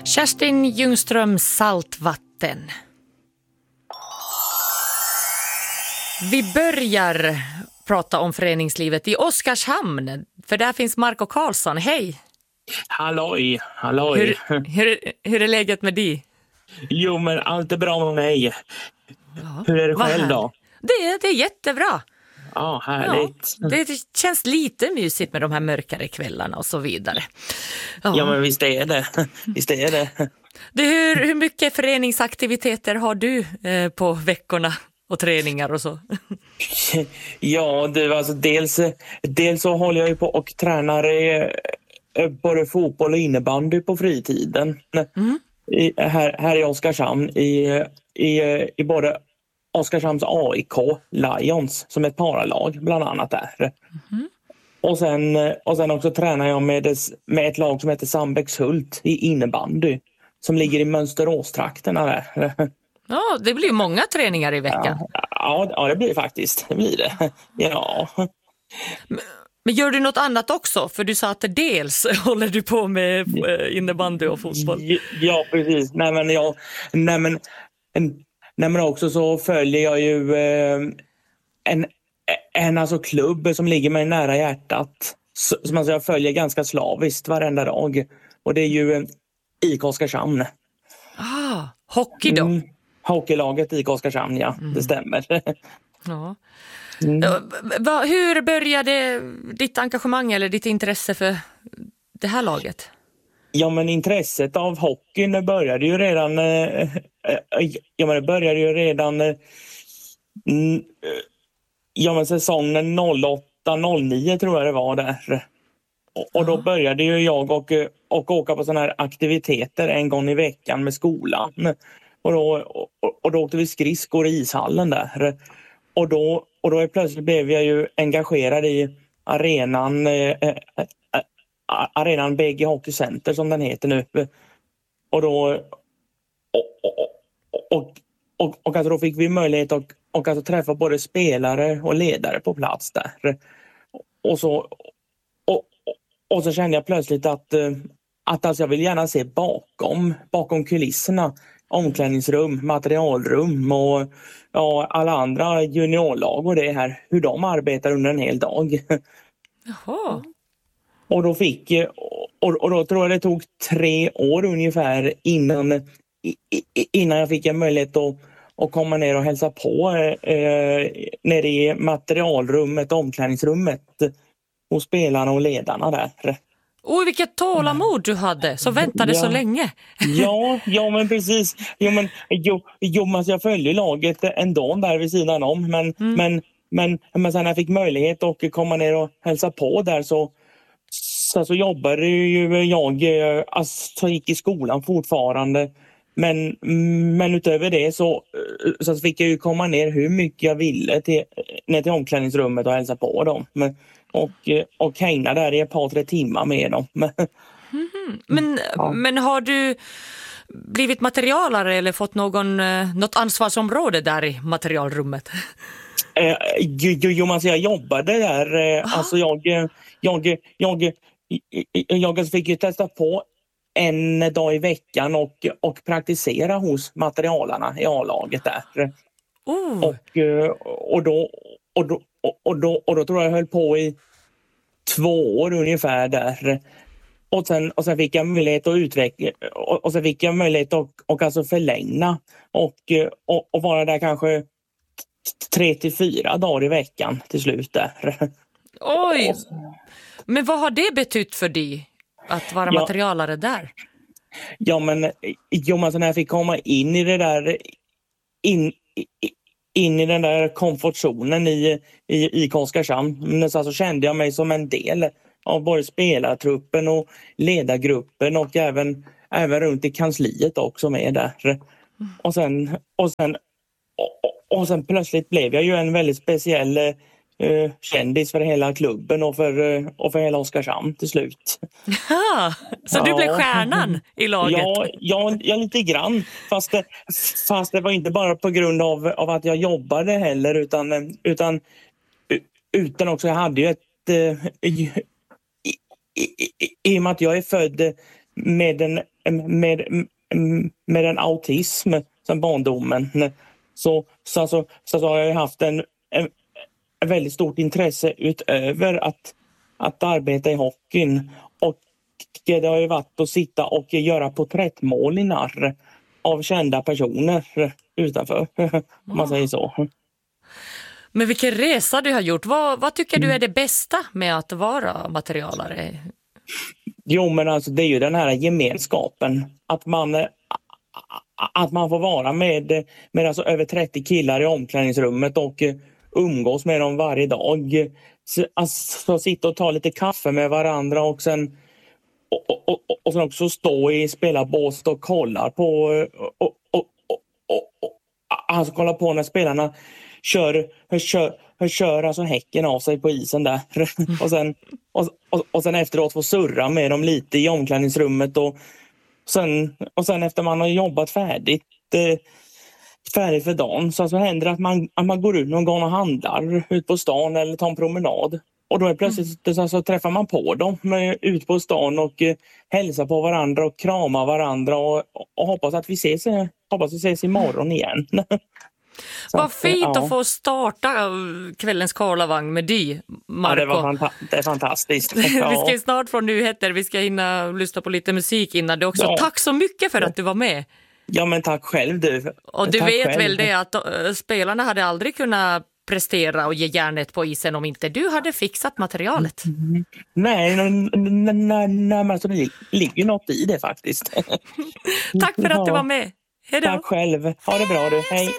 Kerstin Ljungström, Saltvatten. Vi börjar prata om föreningslivet i Oskarshamn, för där finns Marco Karlsson. Hej! Halloj. Hur är läget med dig? Jo, men allt är bra med mig. Ja, Hur är det själv då? Det är jättebra. Ja, härligt. Ja, det känns lite mysigt med de här mörkare kvällarna och så vidare. Ja, men visst är det. Visst är det. Hur mycket föreningsaktiviteter har du på veckorna och träningar och så? Ja, du, alltså dels så håller jag ju på och tränar både fotboll och innebandy på fritiden. Här i Oskarshamn i både Oskarshamns AIK Lions som ett paralag bland annat där. Och sen också tränar jag med ett lag som heter Sandbäckshult i innebandy som ligger i Mönsteråstrakterna där. Ja, det blir många träningar i veckan. Ja, det blir faktiskt. Det blir det. Ja. Men gör du något annat också? För du sa att dels håller du på med innebandy och fotboll. Ja, precis. Nej men också så följer jag ju en alltså klubb som ligger mig nära hjärtat. Som alltså jag följer ganska slaviskt varenda dag. Och det är ju IK Oskarshamn. Hockey då? Hockeylaget IK Oskarshamn, ja. Det stämmer. Ja. Hur började ditt engagemang eller ditt intresse för det här laget? Ja, men intresset av hockeyn började ju redan säsongen 08-09 tror jag det var där. Och då började ju jag och åka på såna här aktiviteter en gång i veckan med skolan. Och då åkte vi skridskor i ishallen där. Och då plötsligt blev jag ju engagerad i arenan BG Hockey Center som den heter nu. Och alltså då fick vi möjlighet att alltså träffa både spelare och ledare på plats där. Och så kände jag plötsligt att alltså jag vill gärna se bakom kulisserna, omklädningsrum, materialrum och alla andra juniorlag och det här, hur de arbetar under en hel dag. Jaha. Och då tror jag det tog 3 år ungefär innan jag fick en möjlighet att komma ner och hälsa på nere i materialrummet, omklädningsrummet hos spelarna och ledarna där. Oj, vilket tålamod du hade, så väntade så länge. Ja, men precis. Men jag följde laget ändå där vid sidan om. Men sen när jag fick möjlighet att komma ner och hälsa på där så jobbade ju jag, alltså gick i skolan fortfarande. Men utöver det så fick jag ju komma ner hur mycket jag ville ner till omklädningsrummet och hälsa på dem. Och hänga där i ett par 3 timmar med dem. Men har du blivit materialare eller fått något ansvarsområde där i materialrummet? Jag jobbade där. Alltså jag fick ju testa på en dag i veckan och praktisera hos materialarna i A-laget där. Och då tror jag höll på i 2 år ungefär där. Och sen fick jag möjlighet att utveckla och sen fick jag möjlighet att alltså förlänga och vara där kanske 3-4 dagar i veckan till slut där. Oj! Men vad har det betytt för dig att vara materialare där? Men när jag fick komma in i det där in i den där komfortzonen i Oskarshamn, så kände jag mig som en del av både spelartruppen och ledargruppen och även runt i kansliet också med där. Och sen plötsligt blev jag ju en väldigt speciell kändis för hela klubben och för hela Oskarshamn till slut. Så du blev stjärnan i laget? Ja, lite grann. Fast det var inte bara på grund av att jag jobbade heller utan också jag hade ju ett i och med att jag är född med med en autism sen barndomen. Så har jag haft en väldigt stort intresse utöver att arbeta i hockeyn. Och det har ju varit att sitta och göra porträttmålningar av kända personer utanför, om man säger så. Men vilken resa du har gjort. Vad tycker du är det bästa med att vara materialare? Jo, men alltså det är ju den här gemenskapen. Att man får vara med alltså över 30 killar i omklädningsrummet och umgås med dem varje dag. Alltså sitta och ta lite kaffe med varandra och sen också stå i spelarbåset och kolla på alltså kolla på när spelarna kör alltså häcken av sig på isen där. och sen efteråt få surra med dem lite i omklädningsrummet och sen efter man har jobbat färdigt för dagen så händer det att man går ut någon gång och handlar ut på stan eller tar en promenad. Och då är plötsligt så träffar man på dem ut på stan och hälsar på varandra och kramar varandra och hoppas att vi ses imorgon igen. Vad fint att få starta kvällens Karlavagn med dig, Marco. Ja, det är fantastiskt. Vi ska ju snart få nyheter, vi ska hinna lyssna på lite musik innan det också. Ja. Tack så mycket för att du var med. Ja, men tack själv du. Och du tack vet själv. Väl det att spelarna hade aldrig kunnat prestera och ge järnet på isen om inte du hade fixat materialet. Nej, men alltså det ligger något i det faktiskt. Tack för att du var med. Hej då. Tack själv. Ha det bra du. Hej.